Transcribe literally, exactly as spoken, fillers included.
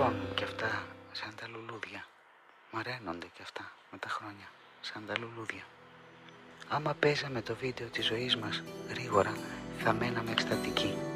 μαλακώνουν κι αυτά σαν τα λουλούδια. Μαραίνονται κι αυτά με τα χρόνια σαν τα λουλούδια. Άμα παίζαμε το βίντεο της ζωής μας γρήγορα, θα μέναμε εκστατικοί.